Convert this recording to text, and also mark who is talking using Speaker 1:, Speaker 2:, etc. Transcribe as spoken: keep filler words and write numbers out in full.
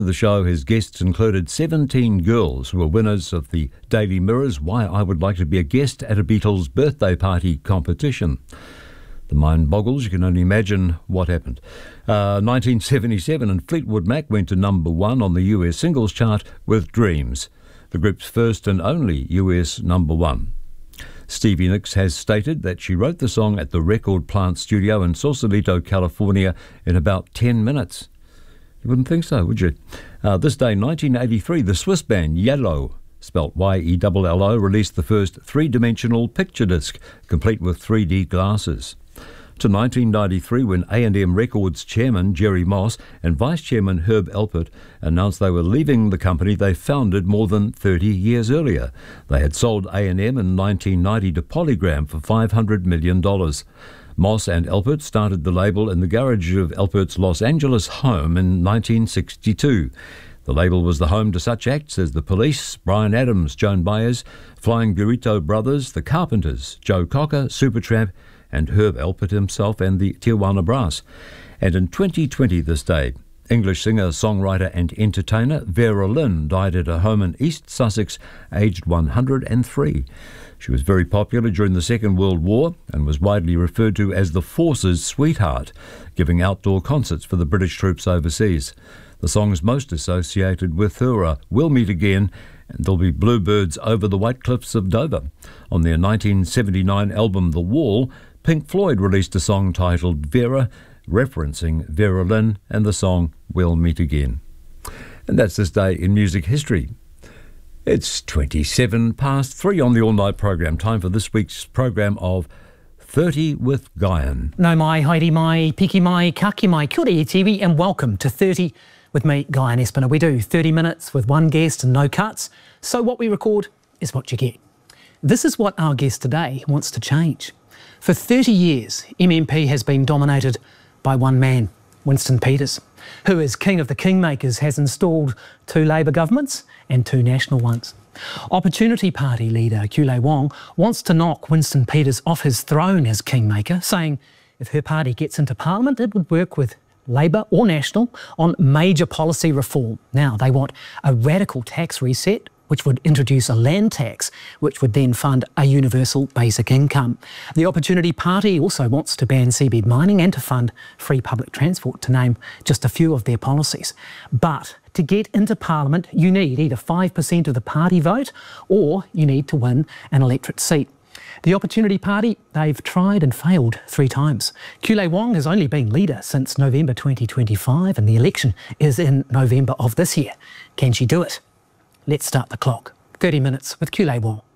Speaker 1: The show, his guests included seventeen girls who were winners of the Daily Mirror's Why I Would Like to Be a Guest at a Beatles Birthday Party competition. The mind boggles. You can only imagine what happened. Uh, nineteen seventy-seven, and Fleetwood Mac went to number one on the U S singles chart with Dreams, the group's first and only U S number one. Stevie Nicks has stated that she wrote the song at the Record Plant studio in Sausalito, California in about ten minutes. You wouldn't think so, would you? Uh, this day, nineteen eighty-three, the Swiss band Yello, spelt Y E L L O, released the first three-dimensional picture disc, complete with three D glasses. To nineteen ninety-three, when A and M Records chairman Jerry Moss and vice chairman Herb Alpert announced they were leaving the company they founded more than thirty years earlier. They had sold A and M in nineteen ninety to Polygram for five hundred million dollars. Moss and Alpert started the label in the garage of Alpert's Los Angeles home in nineteen sixty-two. The label was the home to such acts as The Police, Bryan Adams, Joan Baez, Flying Burrito Brothers, The Carpenters, Joe Cocker, Supertramp, and Herb Alpert himself and the Tijuana Brass. And in twenty twenty this day, English singer, songwriter and entertainer Vera Lynn died at her home in East Sussex, aged one hundred and three. She was very popular during the Second World War and was widely referred to as the Force's sweetheart, giving outdoor concerts for the British troops overseas. The songs most associated with her are We'll Meet Again and There'll Be Bluebirds Over the White Cliffs of Dover. On their nineteen seventy-nine album The Wall, Pink Floyd released a song titled Vera, referencing Vera Lynn and the song We'll Meet Again. And that's this day in music history. It's twenty-seven past three on the all-night program. Time for this week's program of thirty with Guyan.
Speaker 2: No mai, haere mai, piki mai, kaki mai, kia ora e tiwi, and welcome to thirty with me, Guyan Espiner. We do thirty minutes with one guest and no cuts, so what we record is what you get. This is what our guest today wants to change. For thirty years, M M P has been dominated by one man, Winston Peters, who as King of the Kingmakers has installed two Labour governments and two national ones. Opportunity Party leader Kyu-Lei Wong wants to knock Winston Peters off his throne as Kingmaker, saying if her party gets into Parliament, it would work with Labour or National on major policy reform. Now, they want a radical tax reset, which would introduce a land tax, which would then fund a universal basic income. The Opportunity Party also wants to ban seabed mining and to fund free public transport, to name just a few of their policies. But to get into Parliament, you need either five percent of the party vote or you need to win an electorate seat. The Opportunity Party, they've tried and failed three times. Kyu-Lei Wong has only been leader since November twenty twenty-five, and the election is in November of this year. Can she do it? Let's start the clock. thirty minutes with Kyu-Lei Wong.